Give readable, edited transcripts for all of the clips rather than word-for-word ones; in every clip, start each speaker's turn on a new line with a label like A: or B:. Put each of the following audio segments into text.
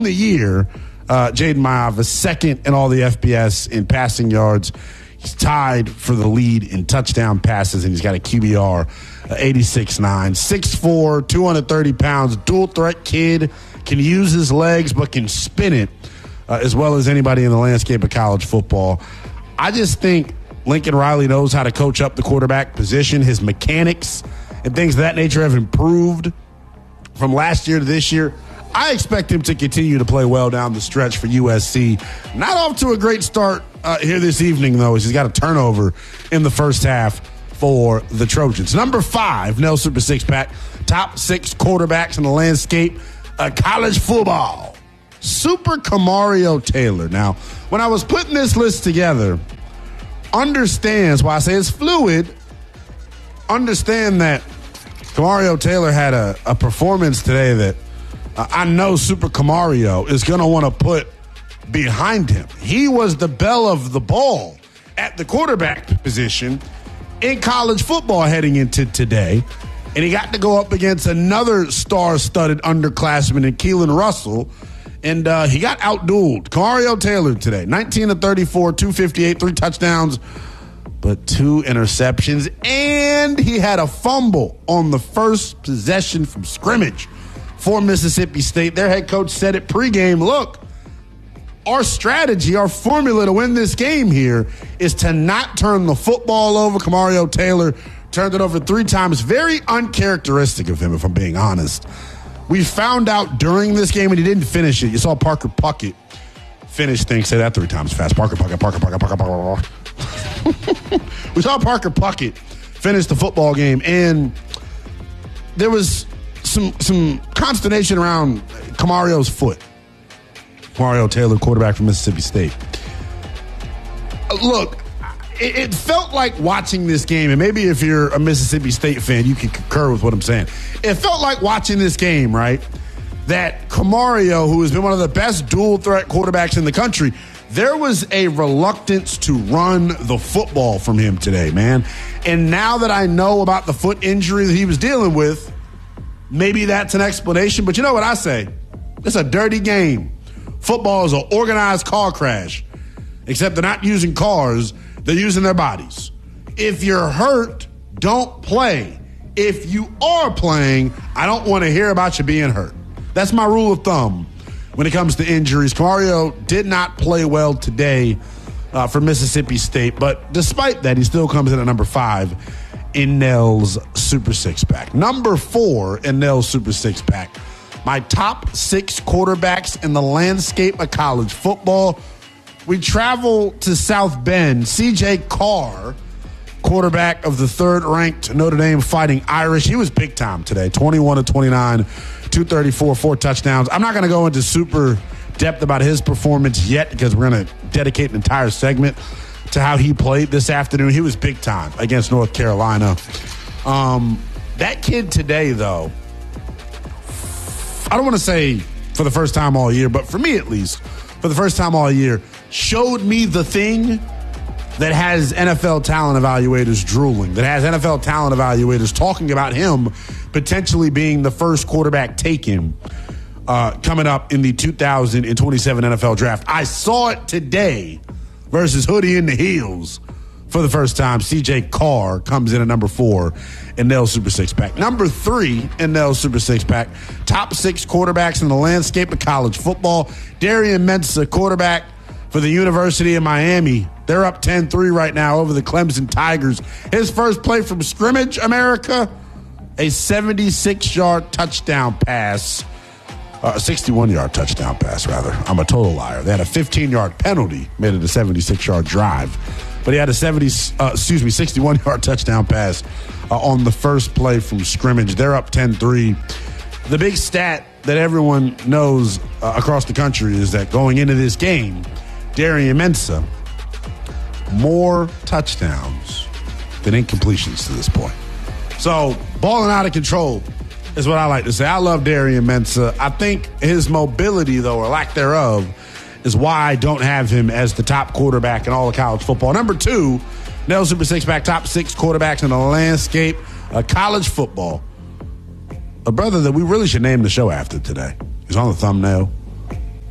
A: the year, Jaden Mayoff is second in all the FBS in passing yards. He's tied for the lead in touchdown passes, and he's got a QBR 86.9. 6'4", 230 pounds, dual threat kid, can use his legs but can spin it as well as anybody in the landscape of college football. I just think Lincoln Riley knows how to coach up the quarterback position. His mechanics and things of that nature have improved from last year to this year. I expect him to continue to play well down the stretch for USC. Not off to a great start here this evening, though, as he's got a turnover in the first half for the Trojans. Number 5, Nell Super Six Pack, top 6 quarterbacks in the landscape of college football. Super Kamario Taylor. Now, when I was putting this list together, understands why I say it's fluid. Understand that Kamario Taylor had a performance today that I know Super Kamario is going to want to put behind him. He was the belle of the ball at the quarterback position in college football heading into today. And he got to go up against another star-studded underclassman in Keelan Russell. And he got outdueled. Kamario Taylor today, 19 of 34, 258, 3 touchdowns, but 2 interceptions. And he had a fumble on the first possession from scrimmage for Mississippi State. Their head coach said it pregame, look, our strategy, our formula to win this game here is to not turn the football over. Kamario Taylor turned it over 3 times. Very uncharacteristic of him, if I'm being honest. We found out during this game, and he didn't finish it. You saw Parker Puckett finish things. Say that 3 times fast. Parker Puckett. We saw Parker Puckett finish the football game, and there was some consternation around Kamario's foot. Kamario Taylor, quarterback from Mississippi State. Look, it felt like watching this game, and maybe if you're a Mississippi State fan, you can concur with what I'm saying. It felt like watching this game, right, that Kamario, who has been one of the best dual-threat quarterbacks in the country, there was a reluctance to run the football from him today, man. And now that I know about the foot injury that he was dealing with, maybe that's an explanation. But you know what I say? It's a dirty game. Football is an organized car crash, except they're not using cars. They're using their bodies. If you're hurt, don't play. If you are playing, I don't want to hear about you being hurt. That's my rule of thumb when it comes to injuries. Kamario did not play well today for Mississippi State, but despite that, he still comes in at number 5 in Nell's Super Six Pack. Number 4 in Nell's Super Six Pack, my top 6 quarterbacks in the landscape of college football. We travel to South Bend. C.J. Carr, quarterback of the 3rd-ranked Notre Dame Fighting Irish. He was big time today, 21 of 29, 234, 4 touchdowns. I'm not going to go into super depth about his performance yet because we're going to dedicate an entire segment to how he played this afternoon. He was big time against North Carolina. That kid today, though, I don't want to say for the first time all year, but for me at least, for the first time all year, showed me the thing that has NFL talent evaluators drooling, that has NFL talent evaluators talking about him potentially being the first quarterback taken coming up in the 2027 NFL Draft. I saw it today versus Hoodie in the Heels for the first time. C.J. Carr comes in at number 4 in Nell's Super Six Pack. Number 3 in Nell's Super Six Pack, top 6 quarterbacks in the landscape of college football. Darian Mensah, quarterback for the University of Miami. They're up 10-3 right now over the Clemson Tigers. His first play from scrimmage, America, a 76-yard touchdown pass. A 61-yard touchdown pass, rather. I'm a total liar. They had a 15-yard penalty, made it a 76-yard drive. But he had a 61-yard touchdown pass on the first play from scrimmage. They're up 10-3. The big stat that everyone knows across the country is that going into this game, Darian Mensah, more touchdowns than incompletions to this point. So, balling out of control is what I like to say. I love Darian Mensah. I think his mobility, though, or lack thereof, is why I don't have him as the top quarterback in all of college football. Number 2, Nell Super Six Pack, top 6 quarterbacks in the landscape of college football. A brother that we really should name the show after today. He's on the thumbnail.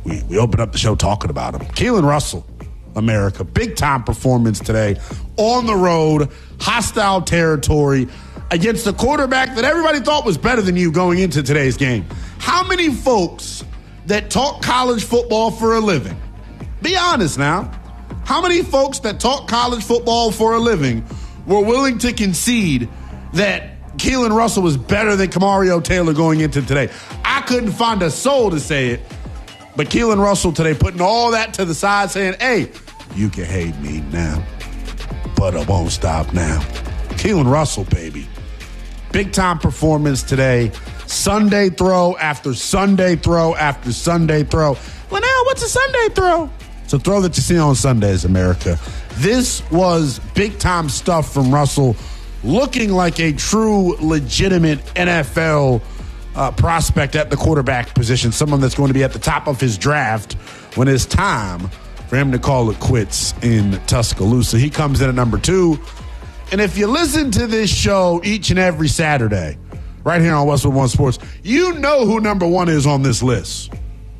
A: we opened up the show talking about him. Keelan Russell, America. Big-time performance today on the road, hostile territory, against a quarterback that everybody thought was better than you going into today's game. How many folks that talk college football for a living, be honest now, how many folks that talk college football for a living were willing to concede that Keelan Russell was better than Kamario Taylor going into today? I couldn't find a soul to say it, but Keelan Russell today putting all that to the side saying, hey, you can hate me now, but I won't stop now. Keelan Russell, baby. Big-time performance today. Sunday throw after Sunday throw after Sunday throw. Linnell, what's a Sunday throw? It's a throw that you see on Sundays, America. This was big-time stuff from Russell, looking like a true, legitimate NFL prospect at the quarterback position, someone that's going to be at the top of his draft when it's time for him to call it quits in Tuscaloosa. He comes in at number 2. And if you listen to this show each and every Saturday, right here on Westwood One Sports, you know who number 1 is on this list.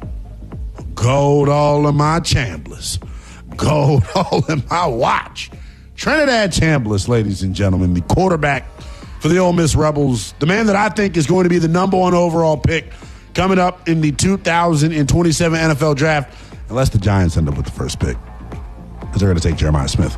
A: Gold all in my Chambliss. Gold all in my watch. Trinidad Chambliss, ladies and gentlemen, the quarterback for the Ole Miss Rebels, the man that I think is going to be the number 1 overall pick coming up in the 2027 NFL Draft, unless the Giants end up with the first pick, because they're going to take Jeremiah Smith.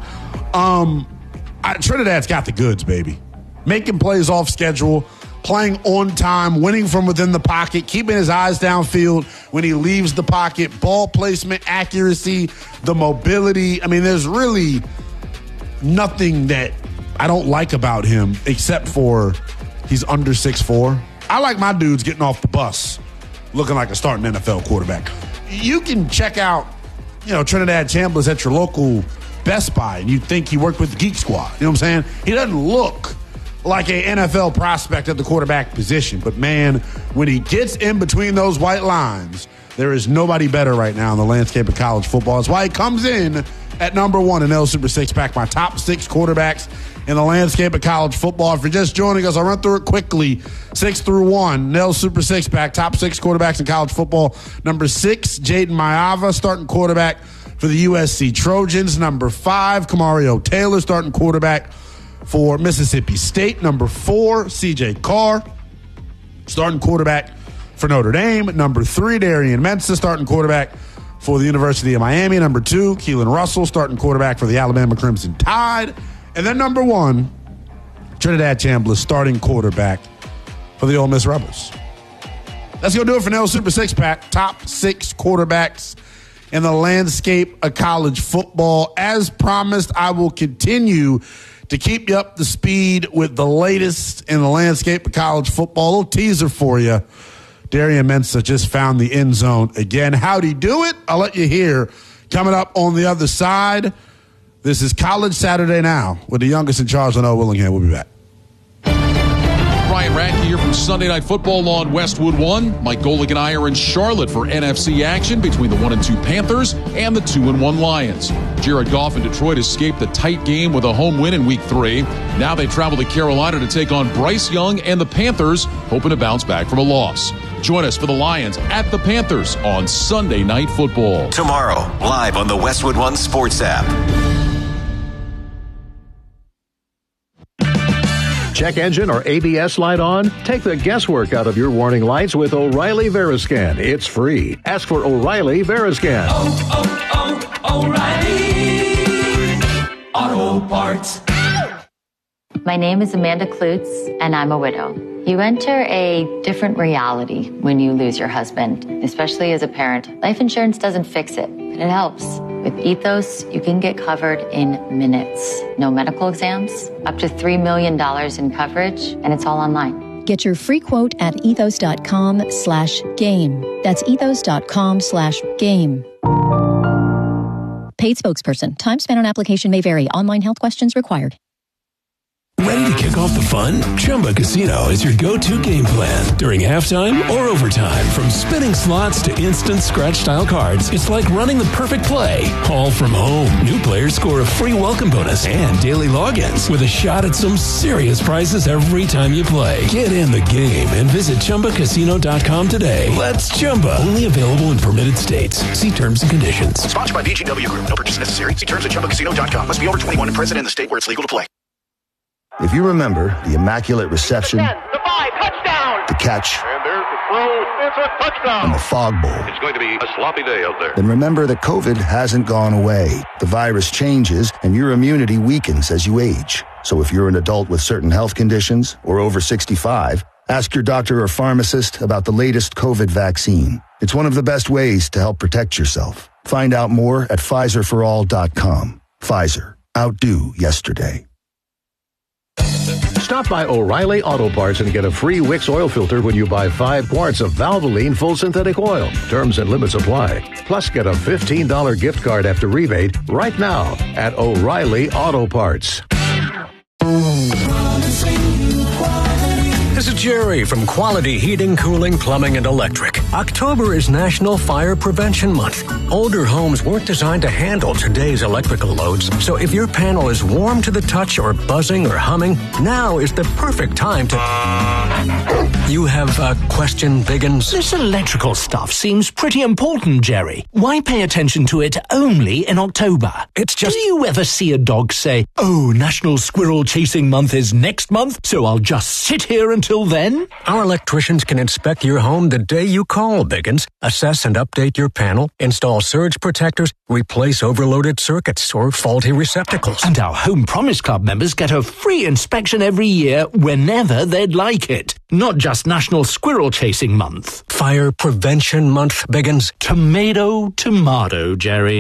A: Trinidad's got the goods, baby. Making plays off schedule, playing on time, winning from within the pocket, keeping his eyes downfield when he leaves the pocket, ball placement, accuracy, the mobility. I mean, there's really nothing that I don't like about him except for he's under 6'4". I like my dudes getting off the bus looking like a starting NFL quarterback. You can check out, Trinidad Chambliss at your local Best Buy, and you think he worked with the Geek Squad. You know what I'm saying? He doesn't look like an NFL prospect at the quarterback position. But, man, when he gets in between those white lines, there is nobody better right now in the landscape of college football. That's why he comes in at number 1 in L Super 6-Pack, my top 6 quarterbacks in the landscape of college football. If you're just joining us, I'll run through it quickly. 6 through 1, Nell Super 6-Pack, top 6 quarterbacks in college football. Number 6, Jaden Maiava, starting quarterback for the USC Trojans. Number 5, Kamario Taylor, starting quarterback for Mississippi State. Number 4, CJ Carr, starting quarterback for Notre Dame. Number 3, Darian Mensah, starting quarterback for the University of Miami. Number 2, Keelan Russell, starting quarterback for the Alabama Crimson Tide. And then number 1, Trinidad Chambliss, starting quarterback for the Ole Miss Rebels. That's going to do it for Nell Super 6-Pack. Top 6 quarterbacks in the landscape of college football. As promised, I will continue to keep you up to speed with the latest in the landscape of college football. A little teaser for you. Darian Mensah just found the end zone again. How'd he do it? I'll let you hear coming up on the other side. This is College Saturday Now with the youngest in charge, Linnell Willingham. We'll be back.
B: Ryan Radke here from Sunday Night Football on Westwood One. Mike Golick and I are in Charlotte for NFC action between the 1-2 Panthers and the 2-1 Lions. Jared Goff in Detroit escaped the tight game with a home win in Week 3. Now they travel to Carolina to take on Bryce Young and the Panthers, hoping to bounce back from a loss. Join us for the Lions at the Panthers on Sunday Night Football.
C: Tomorrow, live on the Westwood One Sports app.
D: Check engine or ABS light on? Take the guesswork out of your warning lights with O'Reilly Veriscan. It's free. Ask for O'Reilly Veriscan.
E: O'Reilly Auto Parts.
F: My name is Amanda Klutz, and I'm a widow. You enter a different reality when you lose your husband, especially as a parent. Life insurance doesn't fix it, but it helps. With Ethos, you can get covered in minutes. No medical exams, up to $3 million in coverage, and it's all online.
G: Get your free quote at ethos.com/game. That's ethos.com/game. Paid spokesperson. Time spent on application may vary. Online health questions required.
H: Ready to kick off the fun? Chumba Casino is your go-to game plan during halftime or overtime. From spinning slots to instant scratch-style cards, it's like running the perfect play, all from home. New players score a free welcome bonus and daily logins with a shot at some serious prizes every time you play. Get in the game and visit ChumbaCasino.com today. Let's Chumba. Only available in permitted states. See terms and conditions.
I: Sponsored by VGW Group. No purchase necessary. See terms at ChumbaCasino.com. Must be over 21 and present in the state where it's legal to play.
J: If you remember the immaculate reception, the catch,
K: and there's the throw, it's a touchdown,
J: and the fog bowl,
K: it's going to be a sloppy day out there.
J: Then remember that COVID hasn't gone away. The virus changes, and your immunity weakens as you age. So if you're an adult with certain health conditions or over 65, ask your doctor or pharmacist about the latest COVID vaccine. It's one of the best ways to help protect yourself. Find out more at PfizerForAll.com. Pfizer. Outdo yesterday.
D: Stop by O'Reilly Auto Parts and get a free Wix oil filter when you buy 5 quarts of Valvoline full synthetic oil. Terms and limits apply. Plus, get a $15 gift card after rebate right now at O'Reilly Auto Parts.
L: This is Jerry from Quality Heating, Cooling, Plumbing, and Electric. October is National Fire Prevention Month. Older homes weren't designed to handle today's electrical loads, so if your panel is warm to the touch or buzzing or humming, now is the perfect time to... You have a question, Biggins?
M: This electrical stuff seems pretty important, Jerry. Why pay attention to it only in October?
L: It's just...
M: Do you ever see a dog say, "Oh, National Squirrel Chasing Month is next month, so I'll just sit here until then"?
L: Our electricians can inspect your home the day you call, Biggins, assess and update your panel, install surge protectors, replace overloaded circuits or faulty receptacles.
M: And our Home Promise Club members get a free inspection every year whenever they'd like it. Not just National Squirrel Chasing Month.
L: Fire Prevention Month, Biggins.
M: Tomato, Jerry.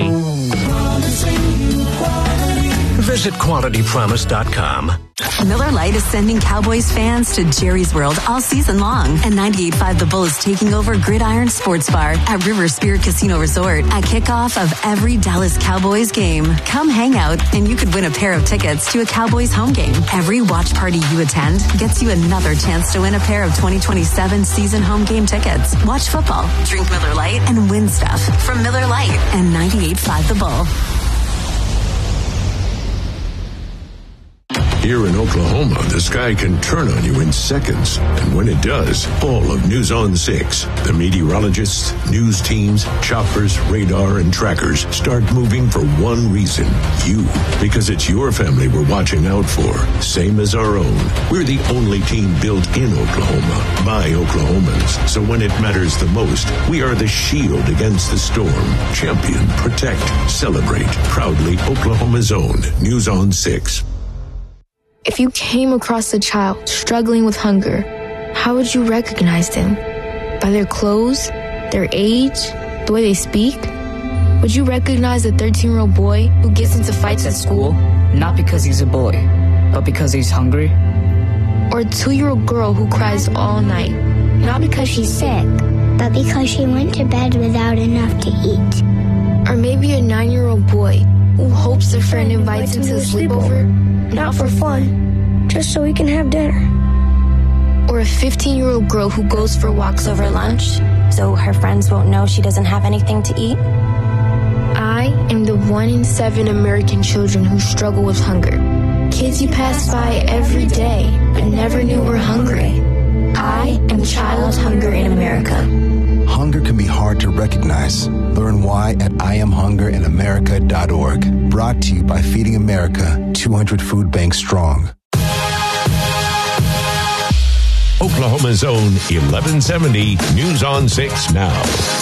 L: Visit QualityPromise.com.
N: Miller Lite is sending Cowboys fans to Jerry's World all season long. And 98.5 The Bull is taking over Gridiron Sports Bar at River Spirit Casino Resort at kickoff of every Dallas Cowboys game. Come hang out and you could win a pair of tickets to a Cowboys home game. Every watch party you attend gets you another chance to win a pair of 2027 season home game tickets. Watch football, drink Miller Lite, and win stuff from Miller Lite and 98.5 The Bull.
O: Here in Oklahoma, the sky can turn on you in seconds. And when it does, all of News on 6, the meteorologists, news teams, choppers, radar, and trackers start moving for one reason. You. Because it's your family we're watching out for. Same as our own. We're the only team built in Oklahoma by Oklahomans. So when it matters the most, we are the shield against the storm. Champion, protect, celebrate. Proudly Oklahoma's own News on 6.
P: If you came across a child struggling with hunger, how would you recognize them? By their clothes, their age, the way they speak? Would you recognize a 13-year-old boy who gets into fights at school?
Q: Not because he's a boy, but because he's hungry?
P: Or a 2-year-old girl who cries all night?
R: Not because she's sick, but because she went to bed without enough to eat.
P: Or maybe a 9-year-old boy who hopes a friend invites him to a sleepover?
R: Not for fun, just so we can have dinner.
P: Or a 15-year-old girl who goes for walks over lunch,
S: so her friends won't know she doesn't have anything to eat.
P: I am the 1 in 7 American children who struggle with hunger. Kids you pass by every day, but never knew were hungry. I am Child Hunger in America.
T: Hunger can be hard to recognize. Learn why at IamHungerinAmerica.org. Brought to you by Feeding America, 200 food banks strong.
O: Oklahoma's own 1170 News on 6 now.